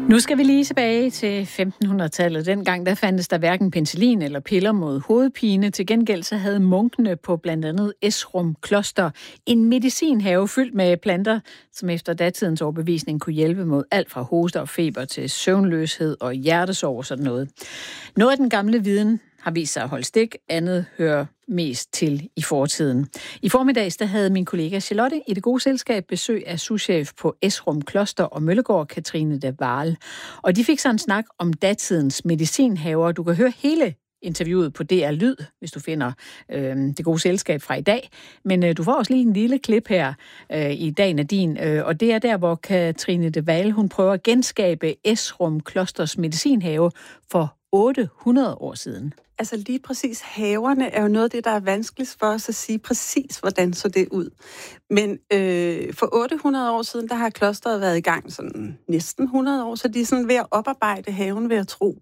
Nu skal vi lige tilbage til 1500-tallet. Dengang der fandtes der hverken penicillin eller piller mod hovedpine. Til gengæld så havde munkene på blandt andet Esrum Kloster en medicinhave fyldt med planter, som efter datidens overbevisning kunne hjælpe mod alt fra hoste og feber til søvnløshed og hjertesorg og sådan noget. Noget af den gamle viden har vist sig at holde stik, andet hører mest til i fortiden. I formiddags der havde min kollega Charlotte i Det Gode Selskab besøg af souschef på Esrum Kloster og Møllegård, Katrine de Waal. Og de fik så en snak om datidens medicinhaver. Du kan høre hele interviewet på DR Lyd, hvis du finder Det Gode Selskab fra i dag. Men du får også lige en lille klip her i Dagen af din, og det er der, hvor Katrine de Waal, hun prøver at genskabe Esrum Klosters medicinhave for 800 år siden. Altså lige præcis haverne er jo noget af det, der er vanskeligt for os at sige præcis, hvordan så det ud. Men for 800 år siden, der har klosteret været i gang sådan næsten 100 år, så de er sådan ved at oparbejde haven, ved at tro.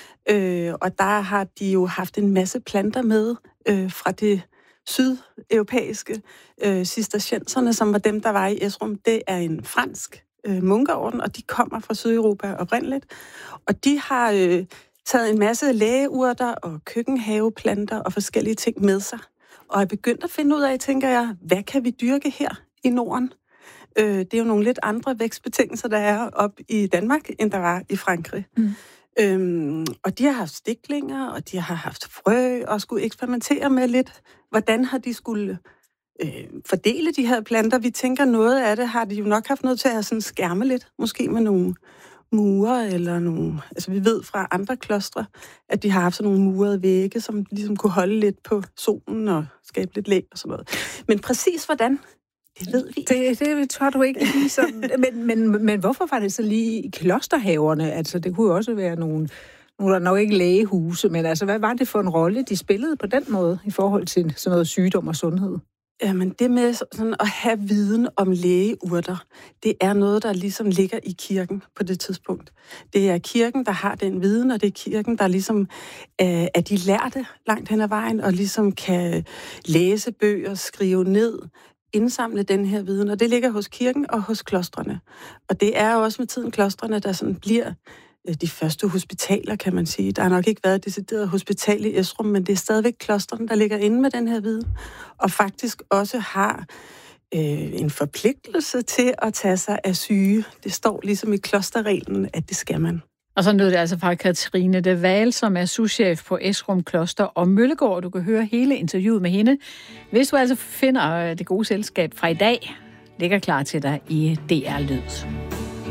Og der har de jo haft en masse planter med fra det sydeuropæiske cistercienserne, som var dem, der var i Esrum. Det er en fransk munkeorden, og de kommer fra Sydeuropa oprindeligt. Og de har taget en masse lægeurter og køkkenhaveplanter og forskellige ting med sig. Og er begyndt at finde ud af, tænker jeg, hvad kan vi dyrke her i Norden? Det er jo nogle lidt andre vækstbetingelser, der er op i Danmark, end der var i Frankrig. Og de har haft stiklinger, og de har haft frø, og skulle eksperimentere med lidt, hvordan har de skulle fordele de her planter. Vi tænker, noget af det har de jo nok haft noget til at have sådan skærme lidt, måske med nogle mure eller nogle... Altså vi ved fra andre klostre, at de har haft sådan nogle murede vægge, som ligesom kunne holde lidt på solen og skabe lidt læg og sådan noget. Men præcis hvordan, det ved vi ikke. Det tror du ikke lige sådan. Men hvorfor var det så lige i klosterhaverne? Altså det kunne jo også være nogle der nok ikke lægehuse, men altså hvad var det for en rolle, de spillede på den måde i forhold til sådan noget sygdom og sundhed? Jamen, det med sådan at have viden om lægeurter, det er noget, der ligesom ligger i kirken på det tidspunkt. Det er kirken, der har den viden, og det er kirken, der ligesom er de lærte langt hen ad vejen, og ligesom kan læse bøger, skrive ned, indsamle den her viden, og det ligger hos kirken og hos klostrene. Og det er også med tiden klostrene, der sådan bliver de første hospitaler, kan man sige. Der har nok ikke været et decideret hospital i Esrum, men det er stadigvæk klostrene, der ligger inde med den her viden, og faktisk også har en forpligtelse til at tage sig af syge. Det står ligesom i klosterreglen, at det skal man. Og så lød det altså fra Katrine de Waal, som er souschef på Esrum Kloster og Møllegård. Du kan høre hele interviewet med hende, hvis du altså finder Det Gode Selskab fra i dag, ligger klar til dig i DR Lyd.